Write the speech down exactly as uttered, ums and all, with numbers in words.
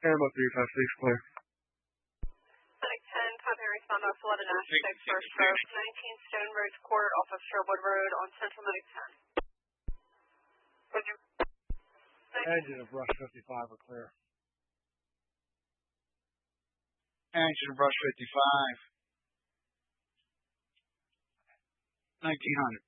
Paramount three five six, clear. Medic ten, contact response off eleven Ash six, first stroke, nineteen Stonebridge Court off of Sherwood Road on Central Medic ten. Engine of Brush fifty-five are clear. Engine of Brush fifty-five. nineteen hundred.